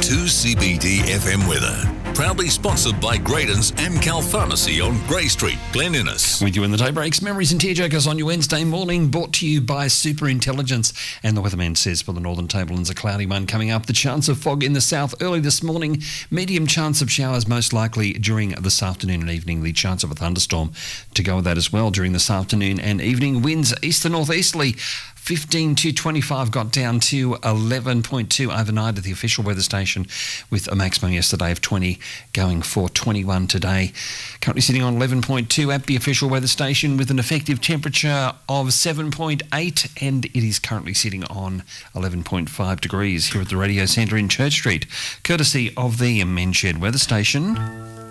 2CBD FM weather. Proudly sponsored by Graydon's Amcal Pharmacy on Grey Street, Glen Innes. With you in the day breaks, memories and tearjerkers on your Wednesday morning, brought to you by Super Intelligence. And the weatherman says for the northern tablelands, a cloudy one coming up. The chance of fog in the south early this morning. Medium chance of showers most likely during this afternoon and evening. The chance of a thunderstorm to go with that as well during this afternoon and evening. Winds east to northeasterly. 15 to 25 got down to 11.2 overnight at the official weather station, with a maximum yesterday of 20 going for 21 today. Currently sitting on 11.2 at the official weather station with an effective temperature of 7.8, and it is currently sitting on 11.5 degrees here at the Radio Centre in Church Street, courtesy of the Menshed Weather Station.